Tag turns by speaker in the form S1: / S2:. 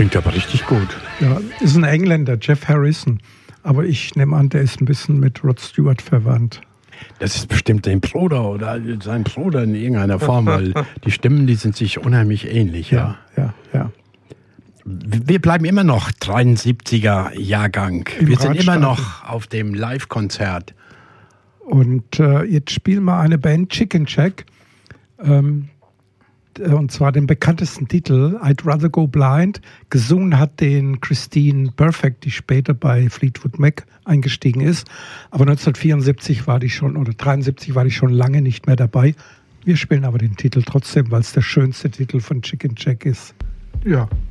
S1: Klingt aber richtig gut.
S2: Ja, ist ein Engländer, Geoff Harrison. Aber ich nehme an, der ist ein bisschen mit Rod Stewart verwandt.
S1: Das ist bestimmt sein Bruder oder sein Bruder in irgendeiner Form, weil die Stimmen, die sind sich unheimlich ähnlich. Ja. Wir bleiben immer noch 73er Jahrgang. Wir sind immer noch auf dem Live-Konzert.
S2: Und jetzt spielen wir eine Band, Chicken Shack. Und zwar den bekanntesten Titel, I'd Rather Go Blind. Gesungen hat den Christine Perfect, die später bei Fleetwood Mac eingestiegen ist. Aber 1974 war die schon, oder 73 war die schon lange nicht mehr dabei. Wir spielen aber den Titel trotzdem, weil es der schönste Titel von Chicken Shack ist. Ja.